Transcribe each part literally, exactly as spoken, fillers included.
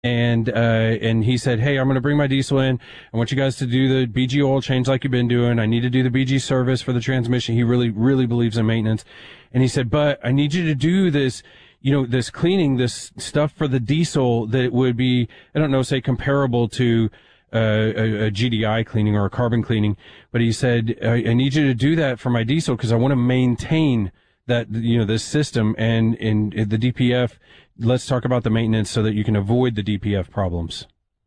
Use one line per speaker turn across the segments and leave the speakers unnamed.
And, uh, and he said, hey, I'm going to bring my diesel in. I want you guys to do the B G oil change like you've been doing. I need to do the B G service for the transmission. He really, really believes in maintenance. And he said, but I need you to do this, you know, this cleaning, this stuff for the diesel that would be, I don't know, say comparable to, uh, a, a G D I cleaning or a carbon cleaning. But he said, I, I need you to do that for my diesel because I want to maintain that, you know, this system and in the D P F. Let's talk about the maintenance so that you can avoid the D P F problems.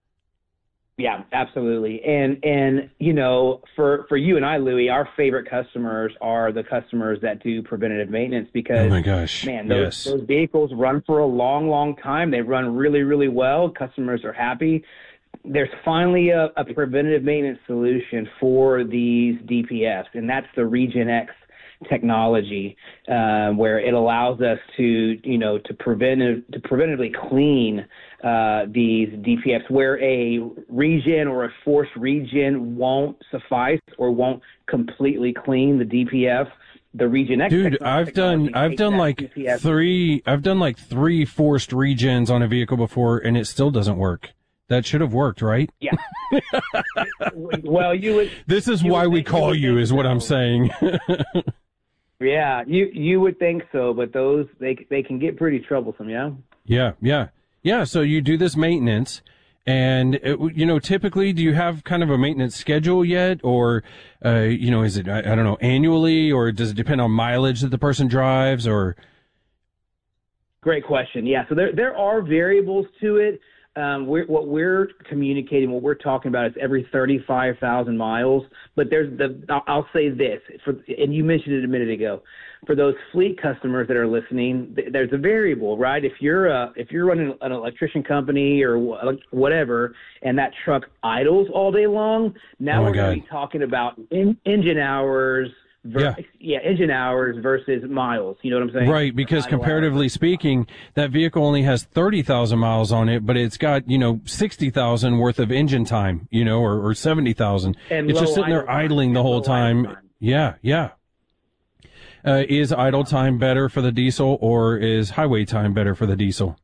Yeah, absolutely. And, and, you know, for, for you and I, Louie, our favorite customers are the customers that do preventative maintenance because,
oh my gosh,
man, those,
yes.
those vehicles run for a long, long time. They run really, really well. Customers are happy. There's finally a, a preventative maintenance solution for these D P Fs, and that's the Regen X technology, uh, where it allows us to, you know, to prevent to preventively clean uh, these D P Fs where a regen or a forced regen won't suffice or won't completely clean the D P F. The Regen X
Dude, I've done I've done like D P F. three I've done like three forced regens on a vehicle before, and it still doesn't work. That should have worked, right?
Yeah. Well, you would.
This is why we call you, is what I'm saying.
Yeah, you you would think so, but those they they can get pretty troublesome, yeah.
Yeah, yeah, yeah. So you do this maintenance, and it, you know, typically, do you have kind of a maintenance schedule yet, or uh, you know, is it I, I don't know annually, or does it depend on mileage that the person drives, or?
Great question. Yeah, so there there are variables to it. Um, we're, what we're communicating, what we're talking about is every thirty-five thousand miles. But there's the, I'll say this, for, and you mentioned it a minute ago, for those fleet customers that are listening, there's a variable, right? If you're a, if you're running an electrician company or whatever, and that truck idles all day long, now
oh
we're
God.
going to be talking about in, engine hours. Ver-
yeah.
yeah, engine hours versus miles. You know what I'm saying?
Right, because comparatively speaking, that vehicle only has thirty thousand miles on it, but it's got, you know, sixty thousand worth of engine time, you know, or, or seventy thousand. It's just sitting there idling the whole time. Yeah, yeah. Uh, is idle time better for the diesel, or is highway time better for the diesel?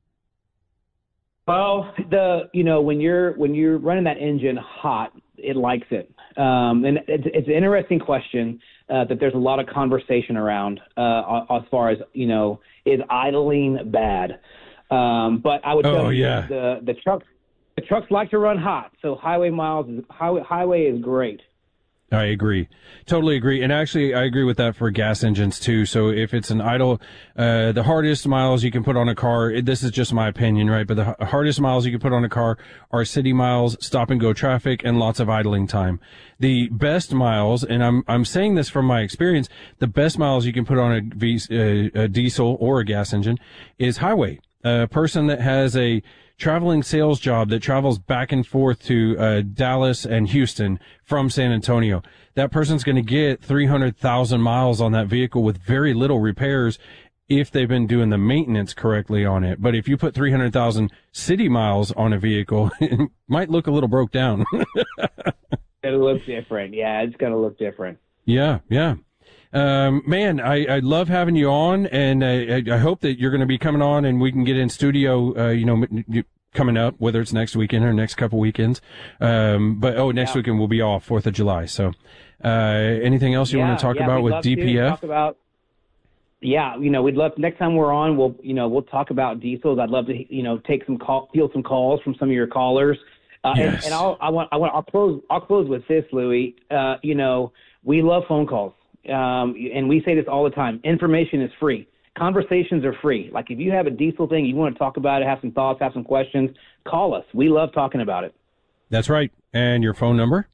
Well, the you know when you're when you're running that engine hot, it likes it, um, and it's, it's an interesting question uh, that there's a lot of conversation around uh, as far as you know is idling bad, um, but I would tell
oh,
you
yeah.
the the trucks the trucks like to run hot, so highway miles highway highway is great.
I agree. Totally agree. And actually, I agree with that for gas engines too. So if it's an idle, uh, the hardest miles you can put on a car, this is just my opinion, right? But the hardest miles you can put on a car are city miles, stop and go traffic, and lots of idling time. The best miles, and I'm, I'm saying this from my experience, the best miles you can put on a, v, uh, a diesel or a gas engine is highway. A person that has a traveling sales job that travels back and forth to uh, Dallas and Houston from San Antonio, that person's going to get three hundred thousand miles on that vehicle with very little repairs if they've been doing the maintenance correctly on it. But if you put three hundred thousand city miles on a vehicle, it might look a little broke down.
It'll look different. Yeah, it's going to look different.
Yeah, yeah. Um, man, I, I love having you on, and I, I hope that you're going to be coming on and we can get in studio, uh, you know, coming up, whether it's next weekend or next couple weekends. Um, but, oh, next yeah. weekend we'll be off, fourth of July. So, uh, anything else you
yeah,
want to talk
yeah,
about with D P F?
Talk about, yeah, you know, we'd love, next time we're on, we'll, you know, we'll talk about diesels. I'd love to, you know, take some call, field some calls from some of your callers. Uh,
yes.
and, and I'll, I want, I want, I'll close, I'll close with this, Louie. Uh, you know, we love phone calls. Um, and we say this all the time. Information is free. Conversations are free. Like if you have a diesel thing, you want to talk about it, have some thoughts, have some questions, call us. We love talking about it.
That's right. And your phone number?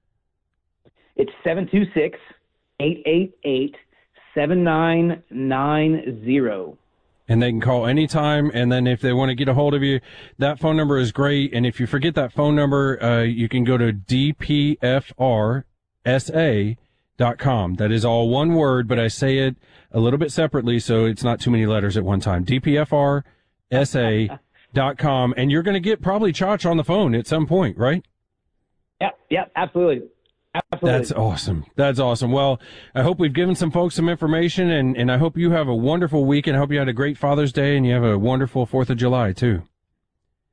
It's seven two six, eight eight eight, seven nine nine zero.
And they can call anytime. And then if they want to get a hold of you, that phone number is great. And if you forget that phone number, uh, you can go to D P F R S A dot com. That is all one word, but I say it a little bit separately so it's not too many letters at one time. D P F R S A dot com. And you're going to get probably Chach on the phone at some point, right?
Yeah, yeah, absolutely. Absolutely.
That's awesome. That's awesome. Well, I hope we've given some folks some information, and, and I hope you have a wonderful weekend. I hope you had a great Father's Day and you have a wonderful fourth of July, too.